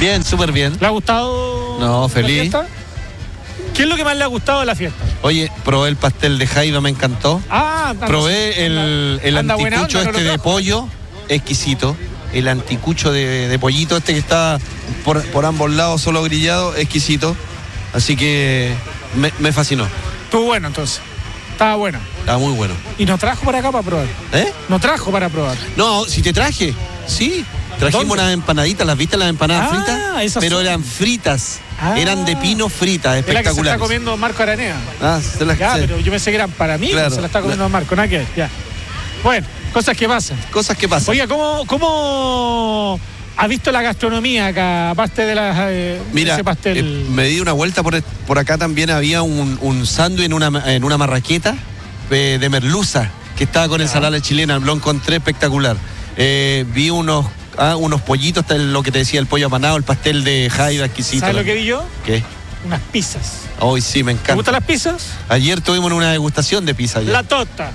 Bien, súper bien. ¿Le ha gustado No, feliz. la fiesta? ¿Qué es lo que más le ha gustado de la fiesta? Oye, probé el pastel de jaiba, me encantó. Probé el anticucho de pollo, exquisito. El anticucho de pollito que está por ambos lados, solo grillado, exquisito. Así que me fascinó. Estuvo bueno entonces. Estaba bueno. Estaba muy bueno. ¿Y nos trajo para acá para probar? ¿Nos trajo para probar? No, si te traje. Sí. Trajimos unas empanaditas, ¿las viste las empanadas fritas? Pero eran fritas. Eran de pino fritas, espectaculares. Es la que se está comiendo Marco Aranea. Pero yo pensé que eran para mí, claro, se la está comiendo Marco, nada que ver, ya. Bueno, cosas que pasan. Cosas que pasan. Oiga, ¿cómo ha visto la gastronomía acá, aparte de ese pastel? Me di una vuelta por acá, también había un sándwich en una marraqueta de merluza, que estaba con ensalada chilena, lo encontré espectacular. Vi unos pollitos, lo que te decía, el pollo apanado, el pastel de jaiba exquisito. ¿Sabes lo que vi yo? ¿Qué? Unas pizzas. Hoy sí, me encanta. ¿Te gustan las pizzas? Ayer tuvimos una degustación de pizza. La Tota.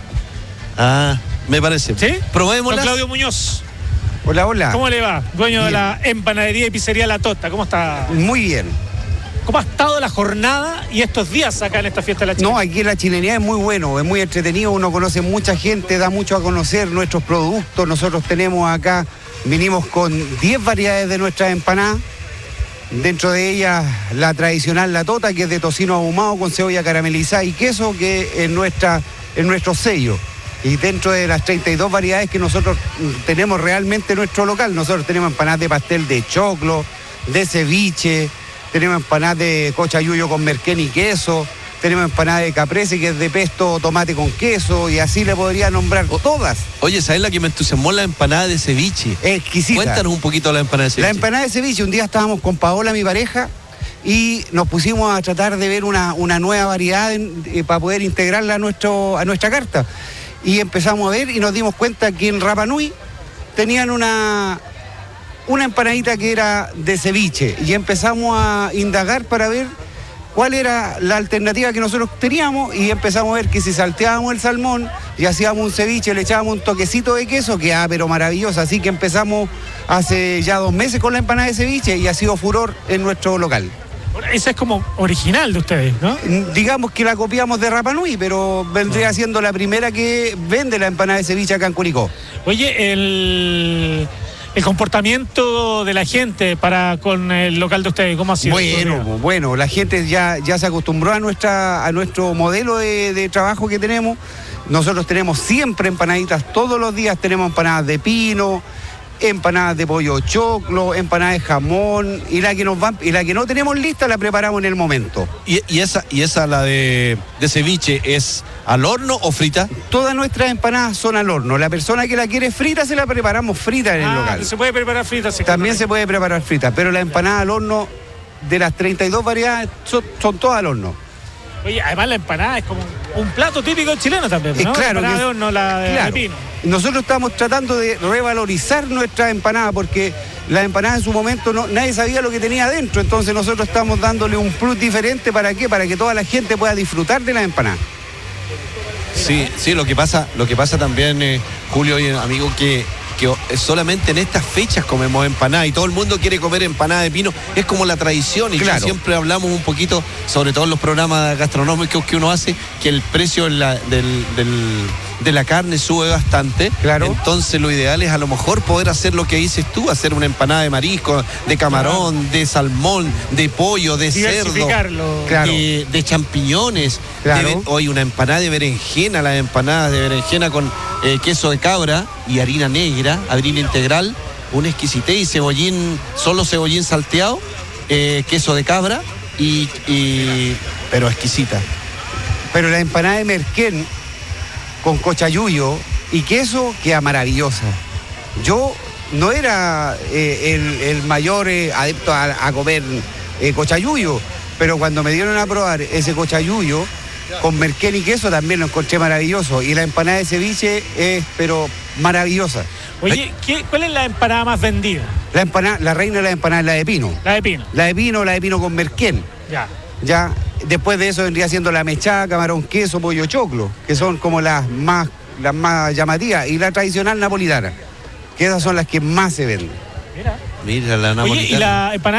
Me parece. ¿Sí? Probémosla. Don Claudio Muñoz. Hola, hola. ¿Cómo le va? Dueño de la empanadería y pizzería La Tota. ¿Cómo está? Muy bien. ¿Cómo ha estado la jornada y estos días acá en esta fiesta de la chilenidad? No, aquí la chilenidad es muy bueno, es muy entretenido, uno conoce mucha gente, da mucho a conocer nuestros productos. Nosotros tenemos acá, vinimos con 10 variedades de nuestras empanadas. Dentro de ellas la tradicional La Tota, que es de tocino ahumado con cebolla caramelizada y queso, que es nuestro sello. Y dentro de las 32 variedades que nosotros tenemos realmente en nuestro local, nosotros tenemos empanadas de pastel de choclo, de ceviche, tenemos empanadas de cochayuyo con merquén y queso, tenemos empanada de caprese, que es de pesto tomate con queso, y así le podría nombrar todas. Oye, ¿sabes la que me entusiasmó? La empanada de ceviche. Exquisita. Cuéntanos un poquito la empanada de ceviche. La empanada de ceviche, un día estábamos con Paola, mi pareja, y nos pusimos a tratar de ver una nueva variedad para poder integrarla a nuestra carta. Y empezamos a ver y nos dimos cuenta que en Rapa Nui tenían una empanadita que era de ceviche, y empezamos a indagar para ver cuál era la alternativa que nosotros teníamos, y empezamos a ver que si salteábamos el salmón y hacíamos un ceviche, le echábamos un toquecito de queso, quedaba pero maravilloso. Así que empezamos hace ya 2 meses con la empanada de ceviche y ha sido furor en nuestro local. Esa es como original de ustedes, ¿no? Digamos que la copiamos de Rapa Nui, pero vendría siendo la primera que vende la empanada de ceviche acá en Curicó. Oye, el comportamiento de la gente con el local de ustedes, ¿cómo ha sido? Bueno, la gente ya se acostumbró a nuestro modelo de trabajo que tenemos. Nosotros tenemos siempre empanaditas, todos los días tenemos empanadas de pino, empanadas de pollo choclo, empanadas de jamón, y la que no tenemos lista la preparamos en el momento. ¿Y esa la de ceviche es al horno o frita? Todas nuestras empanadas son al horno. La persona que la quiere frita se la preparamos frita en el local. ¿Se puede preparar frita? También se puede preparar frita, pero la empanada al horno de las 32 variedades son todas al horno. Oye, además la empanada es como un plato típico chileno también, ¿no? Claro, la empanada de horno, la de pino. Nosotros estamos tratando de revalorizar nuestra empanada, porque la empanada en su momento nadie sabía lo que tenía adentro. Entonces nosotros estamos dándole un plus diferente. ¿Para qué? Para que toda la gente pueda disfrutar de la empanada. Sí, lo que pasa también, Julio y amigo, que solamente en estas fechas comemos empanada, y todo el mundo quiere comer empanada de pino. Es como la tradición, y claro, siempre hablamos un poquito, sobre todo en los programas gastronómicos que uno hace, que el precio de la carne sube bastante. Claro. Entonces lo ideal es a lo mejor poder hacer lo que dices tú, hacer una empanada de marisco, de camarón, de salmón, de pollo, de cerdo, claro, de champiñones. Claro. Hoy una empanada de berenjena, las empanadas de berenjena con queso de cabra y harina negra, harina integral, una exquisitez, y solo cebollín salteado, queso de cabra, pero exquisita. Pero la empanada de merquén con cochayuyo y queso queda maravillosa. Yo no era el mayor adepto a comer cochayuyo, pero cuando me dieron a probar ese cochayuyo con merquén y queso también lo encontré maravilloso, y la empanada de ceviche es pero maravillosa. Oye, ¿cuál es la empanada más vendida? La reina de la empanada es la de pino. La de pino. La de pino con merquén. Ya. Después de eso vendría siendo la mechada, camarón, queso, pollo choclo, que son como las más llamativas, y la tradicional napolitana, que esas son las que más se venden. Mira la napolitana. Oye, ¿y la empanada